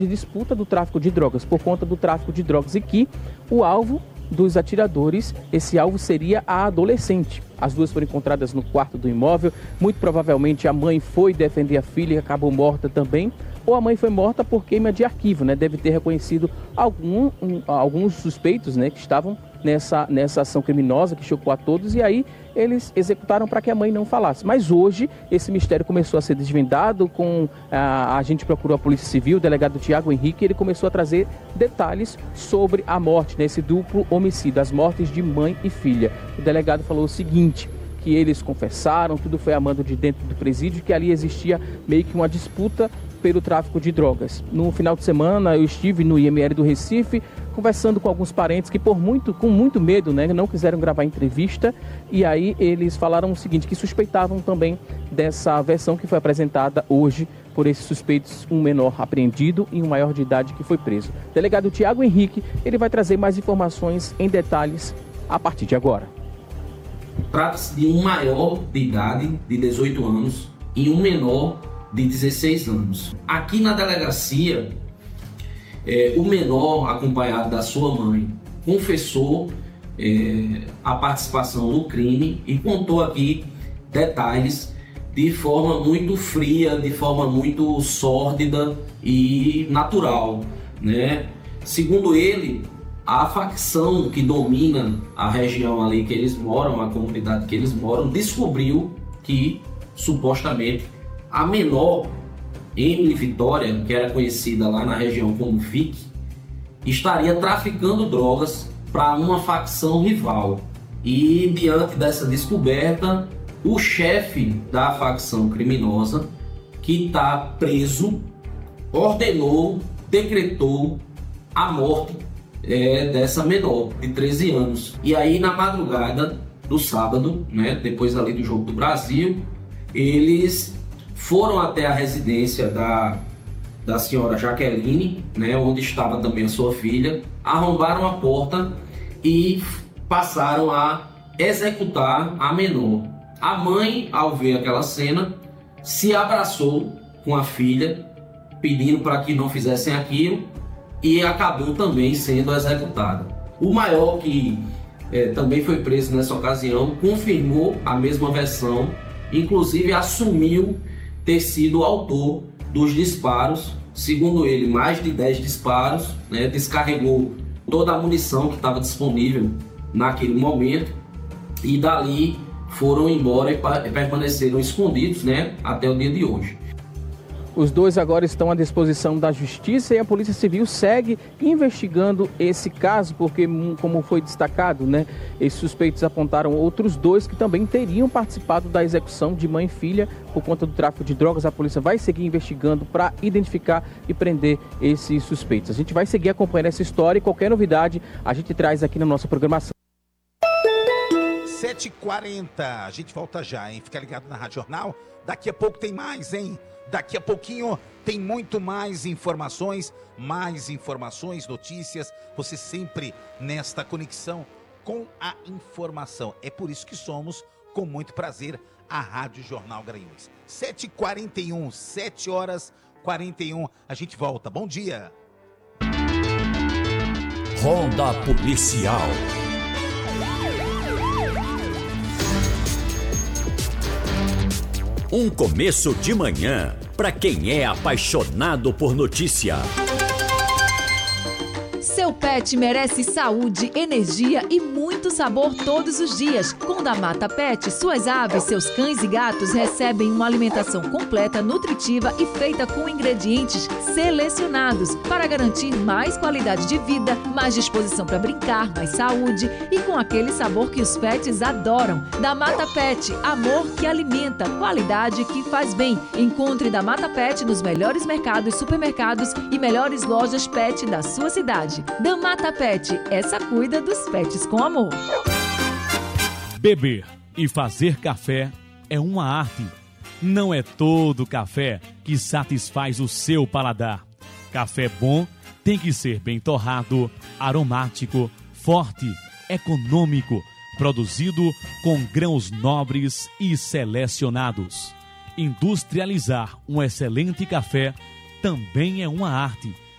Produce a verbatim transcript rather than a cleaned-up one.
de disputa do tráfico de drogas, por conta do tráfico de drogas, e que o alvo dos atiradores, esse alvo seria a adolescente. As duas foram encontradas no quarto do imóvel. Muito provavelmente a mãe foi defender a filha e acabou morta também, ou a mãe foi morta por queima de arquivo, né? Deve ter reconhecido algum, um, alguns suspeitos, né, que estavam nessa, nessa ação criminosa que chocou a todos, e aí eles executaram para que a mãe não falasse. Mas hoje esse mistério começou a ser desvendado, com a, a gente procurou a Polícia Civil, o delegado Tiago Henrique, ele começou a trazer detalhes sobre a morte, né, esse duplo homicídio, as mortes de mãe e filha. O delegado falou o seguinte, que eles confessaram, tudo foi a mando de dentro do presídio, que ali existia meio que uma disputa pelo tráfico de drogas. No final de semana eu estive no I M L do Recife, conversando com alguns parentes que por muito, com muito medo, né, não quiseram gravar entrevista, e aí eles falaram o seguinte, que suspeitavam também dessa versão que foi apresentada hoje por esses suspeitos, um menor apreendido e um maior de idade que foi preso. O delegado Tiago Henrique, ele vai trazer mais informações em detalhes a partir de agora. Trata-se de um maior de idade, de dezoito anos, e um menor de dezesseis anos. Aqui na delegacia, é, o menor, acompanhado da sua mãe, confessou é, a participação no crime e contou aqui detalhes de forma muito fria, de forma muito sórdida e natural, né? Segundo ele, a facção que domina a região ali que eles moram, a comunidade que eles moram, descobriu que, supostamente, a menor, Emily Vitória, que era conhecida lá na região como Vic, estaria traficando drogas para uma facção rival. E, diante dessa descoberta, o chefe da facção criminosa, que está preso, ordenou, decretou a morte é, dessa menor, de treze anos. E aí, na madrugada do sábado, né, depois ali do Jogo do Brasil, eles foram até a residência da, da senhora Jaqueline, né, onde estava também a sua filha, arrombaram a porta e passaram a executar a menor. A mãe, ao ver aquela cena, se abraçou com a filha, pedindo para que não fizessem aquilo, e acabou também sendo executada. O maior, que é, também foi preso nessa ocasião, confirmou a mesma versão, inclusive assumiu ter sido o autor dos disparos. Segundo ele, mais de dez disparos, né, descarregou toda a munição que estava disponível naquele momento, e dali foram embora e permaneceram escondidos, né, até o dia de hoje. Os dois agora estão à disposição da Justiça e a Polícia Civil segue investigando esse caso, porque, como foi destacado, né, esses suspeitos apontaram outros dois que também teriam participado da execução de mãe e filha por conta do tráfico de drogas. A polícia vai seguir investigando para identificar e prender esses suspeitos. A gente vai seguir acompanhando essa história e qualquer novidade a gente traz aqui na nossa programação. sete e quarenta, a gente volta já, hein? Fica ligado na Rádio Jornal, daqui a pouco tem mais, hein? Daqui a pouquinho tem muito mais informações, mais informações, notícias, você sempre nesta conexão com a informação. É por isso que somos, com muito prazer, a Rádio Jornal Garanhuns. sete e quarenta e um, sete horas e quarenta e um, a gente volta. Bom dia. Ronda Policial. Um começo de manhã para quem é apaixonado por notícia. Seu pet merece saúde, energia e muito sabor todos os dias. Com Damata Pet, suas aves, seus cães e gatos recebem uma alimentação completa, nutritiva e feita com ingredientes selecionados para garantir mais qualidade de vida, mais disposição para brincar, mais saúde e com aquele sabor que os pets adoram. Damata Pet, amor que alimenta, qualidade que faz bem. Encontre Damata Pet nos melhores mercados, supermercados e melhores lojas pet da sua cidade. Damata Pet, essa cuida dos pets com amor. Beber e fazer café é uma arte. Não é todo café que satisfaz o seu paladar. Café bom tem que ser bem torrado, aromático, forte, econômico, produzido com grãos nobres e selecionados. Industrializar um excelente café também é uma arte.